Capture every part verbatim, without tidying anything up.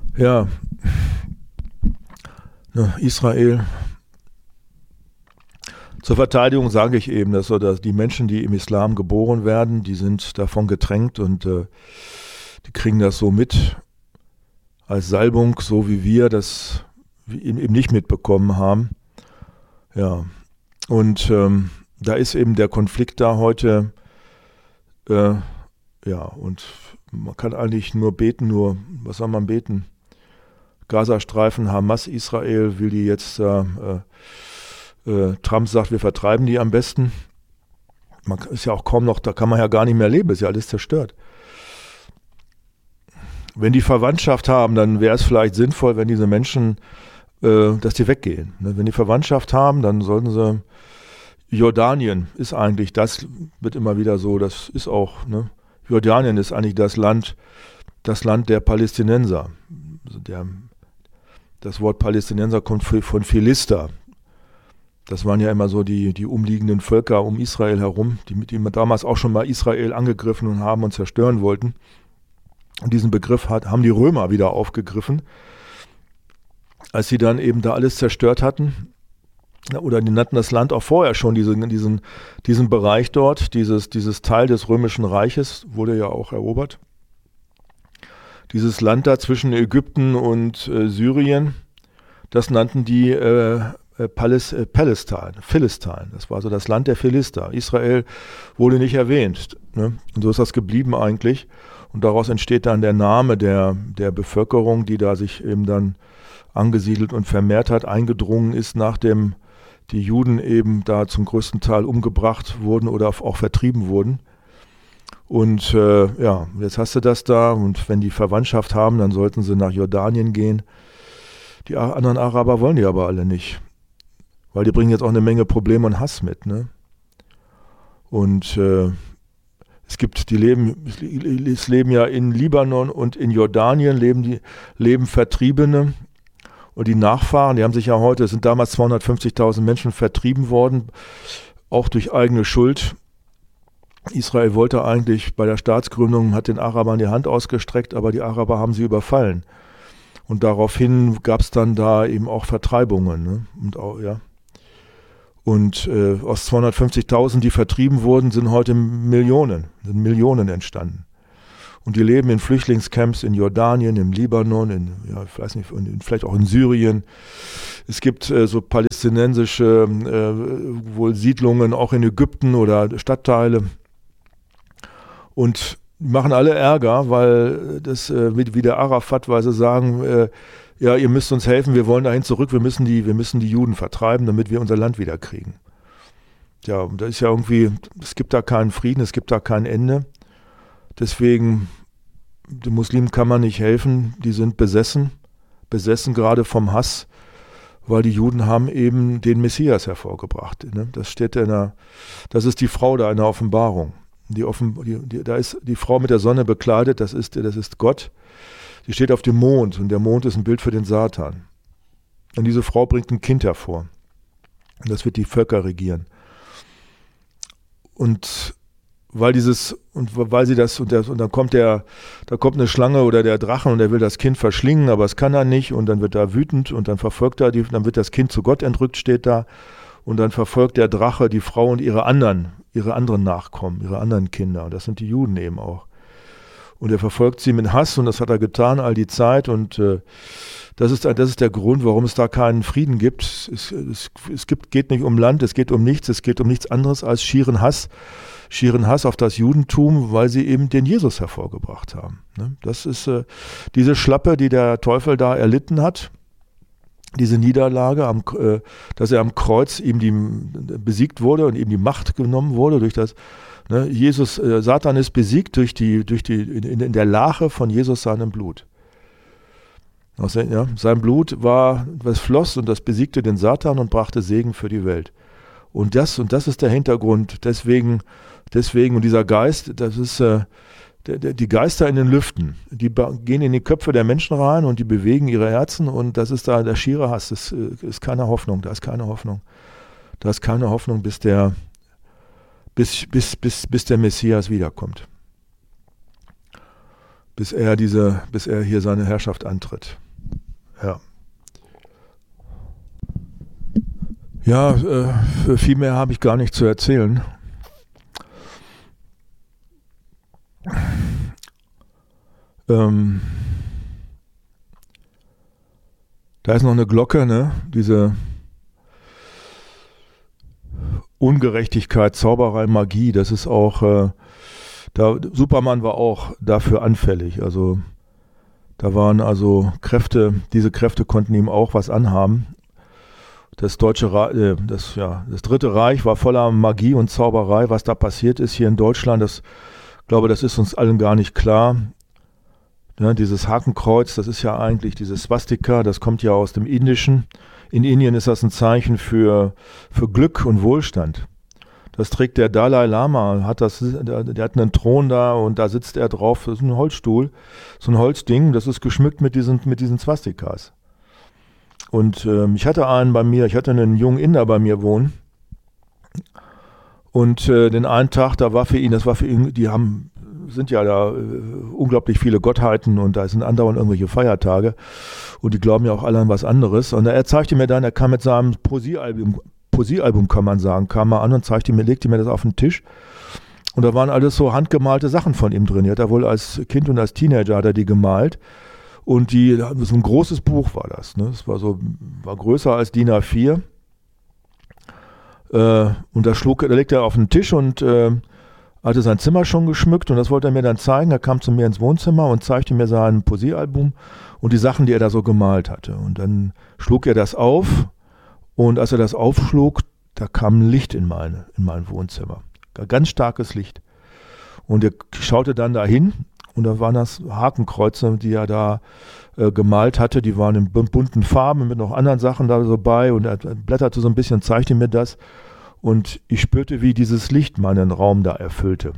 Ja, ne, Israel. Zur Verteidigung sage ich eben, dass, so, dass die Menschen, die im Islam geboren werden, die sind davon getränkt und äh, die kriegen das so mit als Salbung, so wie wir das eben nicht mitbekommen haben. Ja, und ähm, da ist eben der Konflikt da heute, äh, ja, und man kann eigentlich nur beten, nur, was soll man beten? Gazastreifen, Hamas, Israel, will die jetzt, äh, äh, Trump sagt, wir vertreiben die am besten. Man ist ja auch kaum noch, da kann man ja gar nicht mehr leben, ist ja alles zerstört. Wenn die Verwandtschaft haben, dann wäre es vielleicht sinnvoll, wenn diese Menschen, äh, dass die weggehen. Ne? Wenn die Verwandtschaft haben, dann sollten sie, Jordanien ist eigentlich, das wird immer wieder so, das ist auch, ne? Jordanien ist eigentlich das Land, das Land der Palästinenser. Also der, das Wort Palästinenser kommt von Philister. Das waren ja immer so die, die umliegenden Völker um Israel herum, die, die damals auch schon mal Israel angegriffen und haben und zerstören wollten. Und diesen Begriff hat, haben die Römer wieder aufgegriffen, als sie dann eben da alles zerstört hatten. Oder die nannten das Land auch vorher schon, diesen, diesen, diesen Bereich dort, dieses, dieses Teil des Römischen Reiches wurde ja auch erobert. Dieses Land da zwischen Ägypten und äh, Syrien, das nannten die äh, Paläs, äh, Palästin, Philistin. Das war so das Land der Philister. Israel wurde nicht erwähnt. Ne? Und so ist das geblieben eigentlich. Und daraus entsteht dann der Name der, der Bevölkerung, die da sich eben dann angesiedelt und vermehrt hat, eingedrungen ist, nachdem die Juden eben da zum größten Teil umgebracht wurden oder auch vertrieben wurden. Und äh, ja, jetzt hast du das da und wenn die Verwandtschaft haben, dann sollten sie nach Jordanien gehen. Die anderen Araber wollen die aber alle nicht, weil die bringen jetzt auch eine Menge Probleme und Hass mit. Ne? Und äh, es gibt, die leben, es leben ja in Libanon und in Jordanien leben die leben Vertriebene. Und die Nachfahren, die haben sich ja heute, es sind damals zweihundertfünfzigtausend Menschen vertrieben worden, auch durch eigene Schuld. Israel wollte eigentlich bei der Staatsgründung, hat den Arabern die Hand ausgestreckt, aber die Araber haben sie überfallen. Und daraufhin gab es dann da eben auch Vertreibungen. Ne? Und, auch, ja. Und äh, aus zweihundertfünfzigtausend, die vertrieben wurden, sind heute Millionen, sind Millionen entstanden. Und die leben in Flüchtlingscamps in Jordanien, im Libanon, in, ja, ich weiß nicht, in, vielleicht auch in Syrien. Es gibt äh, so palästinensische äh, wohl Siedlungen auch in Ägypten oder Stadtteile. Und die machen alle Ärger, weil das, äh, wie, wie der Arafat, weil sie sagen, äh, ja, ihr müsst uns helfen, wir wollen dahin zurück, wir müssen die, wir müssen die Juden vertreiben, damit wir unser Land wieder kriegen. Ja, und da ist ja irgendwie, es gibt da keinen Frieden, es gibt da kein Ende. Deswegen, den Muslimen kann man nicht helfen, die sind besessen, besessen gerade vom Hass, weil die Juden haben eben den Messias hervorgebracht. Ne? Das steht in der, das ist die Frau da in der Offenbarung. Die Offen, die, die, da ist die Frau mit der Sonne bekleidet, das ist, das ist Gott. Die steht auf dem Mond und der Mond ist ein Bild für den Satan. Und diese Frau bringt ein Kind hervor. Und das wird die Völker regieren. Und weil dieses, und weil sie das, und, der, und dann kommt der, da kommt eine Schlange oder der Drachen und er will das Kind verschlingen, aber es kann er nicht und dann wird er wütend und dann verfolgt er die, dann wird das Kind zu Gott entrückt, steht da, und dann verfolgt der Drache die Frau und ihre anderen, ihre anderen Nachkommen, ihre anderen Kinder, und das sind die Juden eben auch. Und er verfolgt sie mit Hass und das hat er getan all die Zeit und äh, das ist, das ist der Grund, warum es da keinen Frieden gibt. Es, es, es gibt, geht nicht um Land, es geht um nichts, es geht um nichts anderes als schieren Hass. schieren Hass auf das Judentum, weil sie eben den Jesus hervorgebracht haben. Das ist äh, diese Schlappe, die der Teufel da erlitten hat, diese Niederlage, am, äh, dass er am Kreuz ihm die, besiegt wurde und ihm die Macht genommen wurde durch das, ne, Jesus, äh, Satan ist besiegt durch die, durch die, in, in der Lache von Jesus seinem Blut. Also, ja, sein Blut war, was floss und das besiegte den Satan und brachte Segen für die Welt. Und das, und das ist der Hintergrund. Deswegen, deswegen, und dieser Geist, das ist äh, der, der, die Geister in den Lüften, die gehen in die Köpfe der Menschen rein und die bewegen ihre Herzen und das ist da der schiere Hass. Das äh, ist keine Hoffnung, da ist keine Hoffnung. Da ist keine Hoffnung, bis der, bis, bis, bis, bis der Messias wiederkommt. bis er diese, bis er hier seine Herrschaft antritt. Ja. Ja, äh, viel mehr habe ich gar nicht zu erzählen. Ähm, da ist noch eine Glocke, ne? Diese Ungerechtigkeit, Zauberei, Magie, das ist auch, äh, da, Superman war auch dafür anfällig. Also da waren also Kräfte, diese Kräfte konnten ihm auch was anhaben. Das deutsche Reich, äh, das, ja, das Dritte Reich war voller Magie und Zauberei. Was da passiert ist hier in Deutschland, das, ich glaube, das ist uns allen gar nicht klar. Ja, dieses Hakenkreuz, das ist ja eigentlich dieses Swastika, das kommt ja aus dem Indischen. In Indien ist das ein Zeichen für, für Glück und Wohlstand. Das trägt der Dalai Lama, hat das, der, der hat einen Thron da und da sitzt er drauf. Das ist ein Holzstuhl, so ein Holzding, das ist geschmückt mit diesen, mit diesen Swastikas. Und ähm, ich hatte einen bei mir, ich hatte einen jungen Inder bei mir wohnen. Und äh, den einen Tag, da war für ihn, das war für ihn, die haben, sind ja da äh, unglaublich viele Gottheiten und da sind andauernd irgendwelche Feiertage und die glauben ja auch alle an was anderes. Und er zeigte mir dann, er kam mit seinem Poesiealbum, Poesiealbum kann man sagen, kam mal an und zeigte mir, legte mir das auf den Tisch. Und da waren alles so handgemalte Sachen von ihm drin. Die hat er wohl als Kind und als Teenager hat er die gemalt. Und die, so ein großes Buch war das. Ne? Das war so, war größer als D I N A vier. Äh, und da schlug, da legte er auf den Tisch und äh, hatte sein Zimmer schon geschmückt und das wollte er mir dann zeigen. Er kam zu mir ins Wohnzimmer und zeigte mir sein Poesiealbum und die Sachen, die er da so gemalt hatte. Und dann schlug er das auf und als er das aufschlug, da kam ein Licht in, meine, in mein Wohnzimmer. Ein ganz starkes Licht. Und er schaute dann dahin und da waren das Hakenkreuze, die er da äh, gemalt hatte. Die waren in bunten Farben mit noch anderen Sachen da so bei und er blätterte so ein bisschen, zeigte mir das. Und ich spürte, wie dieses Licht meinen Raum da erfüllte.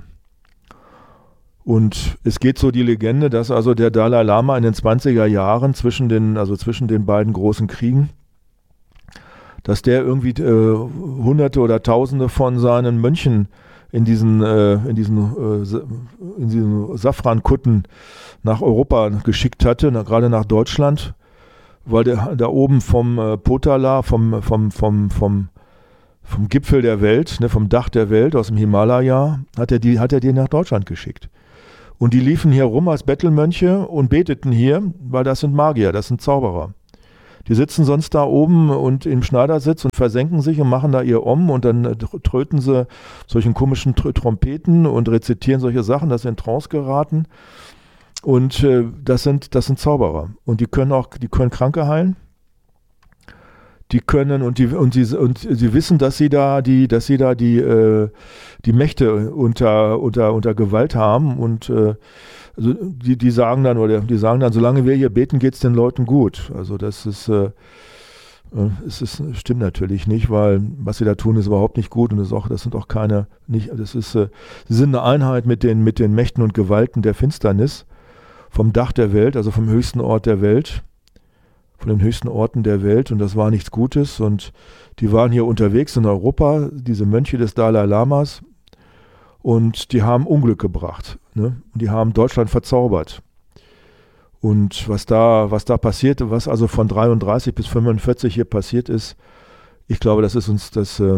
Und es geht so die Legende, dass also der Dalai Lama in den zwanziger Jahren zwischen den, also zwischen den beiden großen Kriegen, dass der irgendwie äh, Hunderte oder Tausende von seinen Mönchen in diesen, äh, in diesen, äh, in diesen Safrankutten nach Europa geschickt hatte, na, gerade nach Deutschland, weil der da oben vom äh, Potala, vom, vom, vom, vom Vom Gipfel der Welt, ne, vom Dach der Welt aus dem Himalaya, hat er, die, hat er die nach Deutschland geschickt. Und die liefen hier rum als Bettelmönche und beteten hier, weil das sind Magier, das sind Zauberer. Die sitzen sonst da oben und im Schneidersitz und versenken sich und machen da ihr Om und dann tröten sie solchen komischen Tr- Trompeten und rezitieren solche Sachen, dass sie in Trance geraten. Und äh, das sind, das sind Zauberer. Und die können auch, die können Kranke heilen. Die können und die und sie und sie wissen, dass sie da die, dass sie da die äh, die Mächte unter unter unter Gewalt haben und äh, also die die sagen dann oder die sagen dann, solange wir hier beten, geht's den Leuten gut. Also das ist äh, es ist stimmt natürlich nicht, weil was sie da tun ist überhaupt nicht gut und das ist auch das sind auch keine nicht das ist äh, sie sind eine Einheit mit den mit den Mächten und Gewalten der Finsternis vom Dach der Welt, also vom höchsten Ort der Welt. Von den höchsten Orten der Welt und das war nichts Gutes und die waren hier unterwegs in Europa, diese Mönche des Dalai Lamas und die haben Unglück gebracht, ne? Die haben Deutschland verzaubert und was da, was da passierte, was also von dreiunddreißig bis fünfundvierzig hier passiert ist, ich glaube, das ist uns das, äh,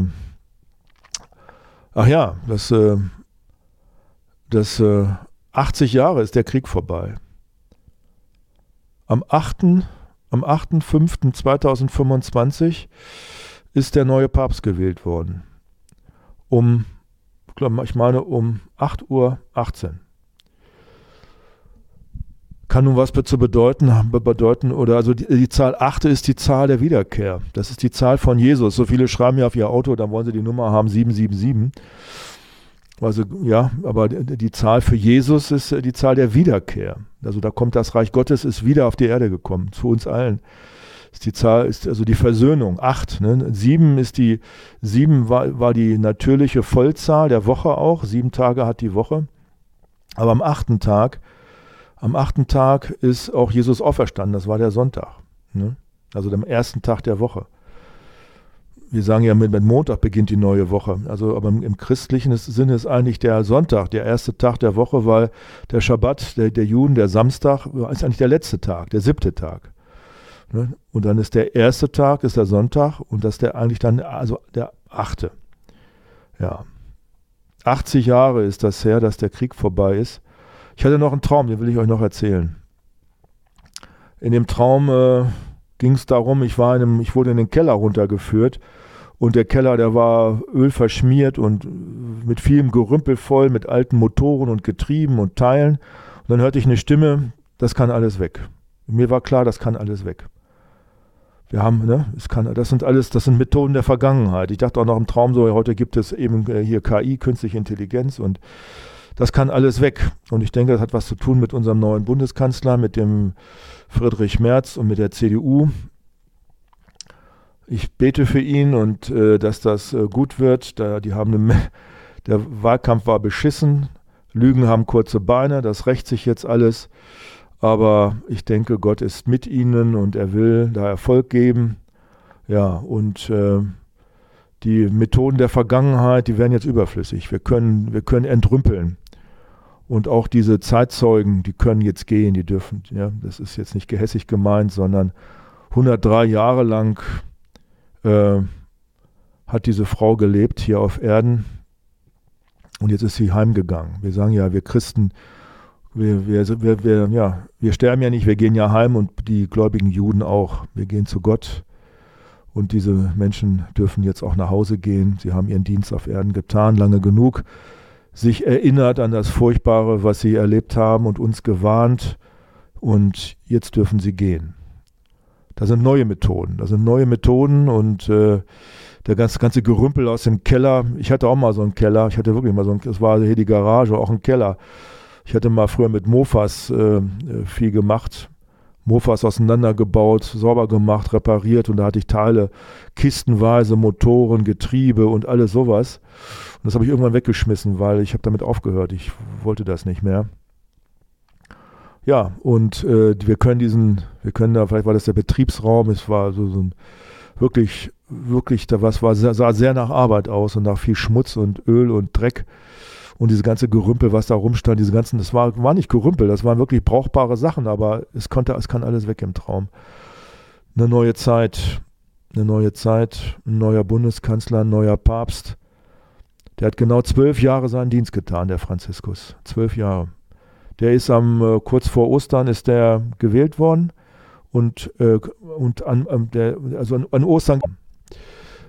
ach ja, das, äh, das äh, achtzig Jahre ist der Krieg vorbei. Am achten Am achter fünfter zweitausendfünfundzwanzig ist der neue Papst gewählt worden. Um, ich meine um acht Uhr achtzehn. Kann nun was dazu bedeuten, bedeuten oder also die, die Zahl acht ist die Zahl der Wiederkehr. Das ist die Zahl von Jesus. So viele schreiben ja auf ihr Auto, dann wollen sie die Nummer haben sieben sieben sieben. Also ja, aber die, die Zahl für Jesus ist die Zahl der Wiederkehr. Also da kommt das Reich Gottes, ist wieder auf die Erde gekommen, zu uns allen. Ist die Zahl, ist also die Versöhnung, acht. Ne? Sieben ist die, sieben war, war die natürliche Vollzahl der Woche auch, sieben Tage hat die Woche. Aber am achten Tag, am achten Tag ist auch Jesus auferstanden, das war der Sonntag. Ne? Also am ersten Tag der Woche. wir sagen ja, mit, mit Montag beginnt die neue Woche. Also, aber im, im christlichen Sinne ist eigentlich der Sonntag der erste Tag der Woche, weil der Schabbat, der, der Juden, der Samstag, ist eigentlich der letzte Tag, der siebte Tag. Ne? Und dann ist der erste Tag, ist der Sonntag und das ist der eigentlich dann, also der achte. Ja. achtzig Jahre ist das her, dass der Krieg vorbei ist. Ich hatte noch einen Traum, den will ich euch noch erzählen. In dem Traum äh, ging es darum, ich war in einem, ich wurde in den Keller runtergeführt und der Keller, der war ölverschmiert und mit vielem Gerümpel voll, mit alten Motoren und Getrieben und Teilen. Und dann hörte ich eine Stimme, das kann alles weg. Mir war klar, das kann alles weg. Wir haben, ne, es kann, das sind alles, das sind Methoden der Vergangenheit. Ich dachte auch noch im Traum so, heute gibt es eben hier K I, künstliche Intelligenz und das kann alles weg. Und ich denke, das hat was zu tun mit unserem neuen Bundeskanzler, mit dem Friedrich Merz und mit der C D U. Ich bete für ihn und äh, dass das äh, gut wird. Da, die haben eine, der Wahlkampf war beschissen, Lügen haben kurze Beine, das rächt sich jetzt alles. Aber ich denke, Gott ist mit ihnen und er will da Erfolg geben. Ja, und äh, die Methoden der Vergangenheit, die werden jetzt überflüssig. Wir können, wir können entrümpeln. Und auch diese Zeitzeugen, die können jetzt gehen, die dürfen, ja, das ist jetzt nicht gehässig gemeint, sondern hundertdrei Jahre lang äh, hat diese Frau gelebt hier auf Erden und jetzt ist sie heimgegangen. Wir sagen ja, wir Christen, wir, wir, wir, wir, ja, wir sterben ja nicht, wir gehen ja heim und die gläubigen Juden auch. Wir gehen zu Gott und diese Menschen dürfen jetzt auch nach Hause gehen. Sie haben ihren Dienst auf Erden getan, lange genug. Sich erinnert an das Furchtbare, was sie erlebt haben und uns gewarnt und jetzt dürfen sie gehen. Da sind neue Methoden, da sind neue Methoden und äh, der ganze, ganze Gerümpel aus dem Keller, ich hatte auch mal so einen Keller, ich hatte wirklich mal so einen, das war hier die Garage, auch ein Keller. Ich hatte mal früher mit Mofas äh, viel gemacht, Mofas auseinandergebaut, sauber gemacht, repariert und da hatte ich Teile, kistenweise, Motoren, Getriebe und alles sowas. Und das habe ich irgendwann weggeschmissen, weil ich habe damit aufgehört. Ich wollte das nicht mehr. Ja, und äh, wir können diesen, wir können da, vielleicht war das der Betriebsraum, es war so, so ein wirklich, wirklich, da was war, sah sehr nach Arbeit aus und nach viel Schmutz und Öl und Dreck. Und diese ganze Gerümpel, was da rumstand, diese ganzen, das war, war nicht Gerümpel, das waren wirklich brauchbare Sachen, aber es konnte, es kann alles weg im Traum. Eine neue Zeit, eine neue Zeit, ein neuer Bundeskanzler, ein neuer Papst. Der hat genau zwölf Jahre seinen Dienst getan, der Franziskus. Zwölf Jahre. Der ist am, äh, kurz vor Ostern ist der gewählt worden und, äh, und an, an, der, also an, an Ostern